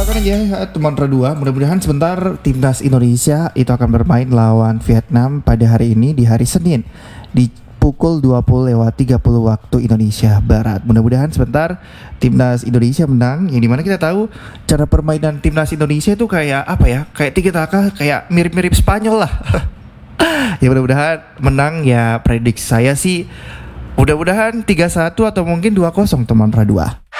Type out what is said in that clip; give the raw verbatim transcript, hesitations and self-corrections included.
Doakan aja ya, teman dua. Mudah-mudahan sebentar timnas Indonesia itu akan bermain lawan Vietnam pada hari ini di hari Senin di pukul dua puluh lewat tiga puluh waktu Indonesia Barat. Mudah-mudahan sebentar timnas Indonesia menang. Yang dimana kita tahu cara permainan timnas Indonesia itu kayak apa ya? Kayak tiki taka, kayak mirip-mirip Spanyol lah. Ya mudah-mudahan menang ya, prediksi saya sih mudah-mudahan tiga satu atau mungkin dua kosong teman dua.